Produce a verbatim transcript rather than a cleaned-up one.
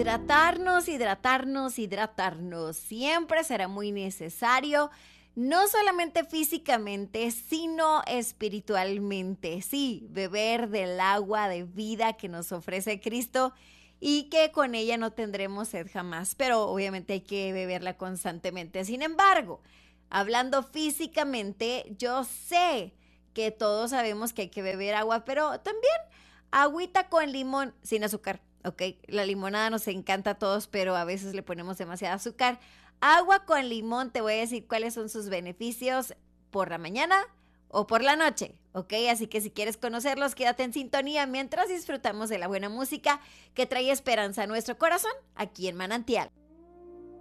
Hidratarnos, hidratarnos, hidratarnos. Siempre será muy necesario, no solamente físicamente, sino espiritualmente. Sí, beber del agua de vida que nos ofrece Cristo y que con ella no tendremos sed jamás, pero obviamente hay que beberla constantemente. Sin embargo, hablando físicamente, yo sé que todos sabemos que hay que beber agua, pero también agüita con limón sin azúcar. Ok, la limonada nos encanta a todos, pero a veces le ponemos demasiado azúcar. Agua con limón, te voy a decir cuáles son sus beneficios por la mañana o por la noche, ¿ok? Así que si quieres conocerlos, quédate en sintonía mientras disfrutamos de la buena música que trae esperanza a nuestro corazón aquí en Manantial.